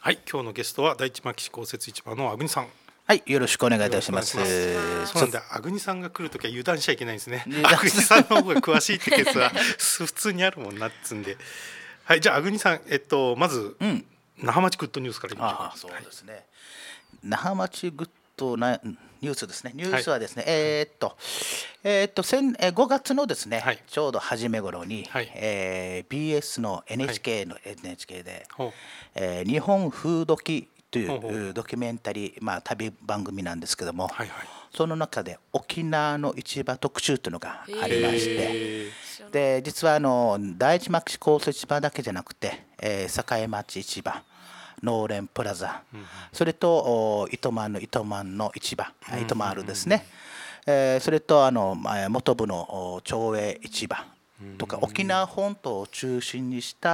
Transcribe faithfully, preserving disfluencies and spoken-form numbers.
はい、今日のゲストは第一牧志公設市場の粟国さん。 はい、よろしくお願いいたします。 そうなんで、粟国さんが来るときは油断しちゃいけないんですね。粟国さんの方が詳しいってケースは普通にあるもんなっつんで。はい、じゃあ粟国さん、えっとまず、うん、那覇町グッドニュースからいきましょうか。 あ、そうですね。はい、那覇町グッドなニュースですね。ニュースはですね、はい、えー、っと、えー、っと先ごがつのですね、はい、ちょうど初め頃に、はい、えー、ビーエス の エヌエイチケー の エヌエイチケー で、はい、えー、日本風時というドキュメンタリー、まあ、旅番組なんですけども、はいはい、その中で沖縄の市場特集というのがありまして、で実はあの第一牧志公設市場だけじゃなくて、えー、栄町市場、農連プラザ、うん、それと糸満の糸満の市場、うん、糸満あるですね、えー、それとあの本部の町営市場とか、沖縄本島を中心にした